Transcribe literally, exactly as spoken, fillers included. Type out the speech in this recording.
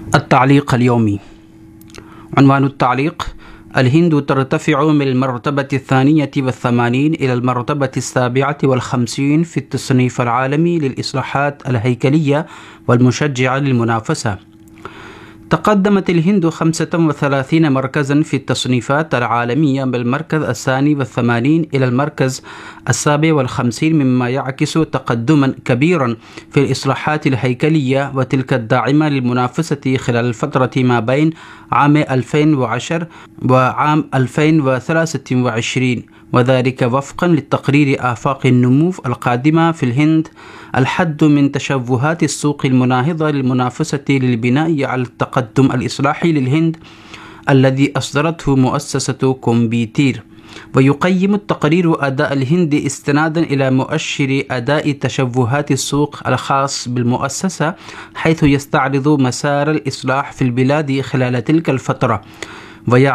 التعليق اليومي. عنوان التعليق: الهند ترتفع من المرتبة الثانية والثمانين إلى المرتبة السابعة والخمسين في التصنيف العالمي للإصلاحات الهيكلية والمشجعة للمنافسة. تقدمت الهند خمسة وثلاثين مركزا في التصنيفات العالمية بالمركز الثاني والثمانين إلى المركز السابع والخمسين، مما يعكس تقدما كبيرا في الإصلاحات الهيكلية وتلك الداعمة للمنافسة خلال الفترة ما بين عام ألفين وعشرة وعام ألفين وثلاثة وعشرين، وذلك وفقا للتقرير آفاق النمو القادمة في الهند، الحد من تشوهات السوق المناهضة للمنافسة للبناء على التقدم الإصلاحي للهند الذي أصدرته مؤسسة كومبيتير. ويقيم التقرير أداء الهند استنادا إلى مؤشر أداء تشوهات السوق الخاص بالمؤسسة، حيث يستعرض مسار الإصلاح في البلاد خلال تلك الفترة،